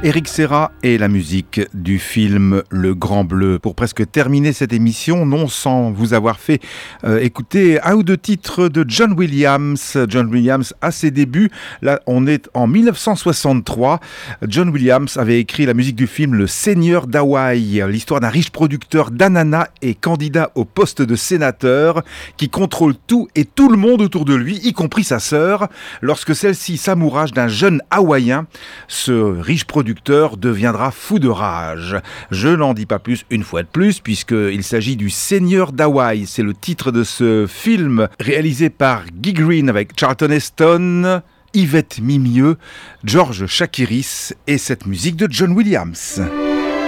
Eric Serra et la musique du film Le Grand Bleu. Pour presque terminer cette émission, non sans vous avoir fait écouter un ou deux titres de John Williams. John Williams à ses débuts, là on est en 1963. John Williams avait écrit la musique du film Le Seigneur d'Hawaï, l'histoire d'un riche producteur d'ananas et candidat au poste de sénateur qui contrôle tout et tout le monde autour de lui, y compris sa sœur. Lorsque celle-ci s'amourage d'un jeune Hawaïen, ce riche producteur deviendra fou de rage. Je n'en dis pas plus une fois de plus, puisqu'il s'agit du Seigneur d'Hawaï. C'est le titre de ce film réalisé par Guy Green avec Charlton Heston, Yvette Mimieux, George Chakiris et cette musique de John Williams.